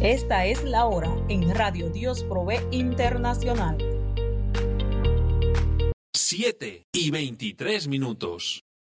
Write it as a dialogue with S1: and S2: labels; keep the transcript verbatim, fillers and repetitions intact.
S1: Esta es la hora en Radio Dios Provee Internacional.
S2: siete y veintitrés minutos.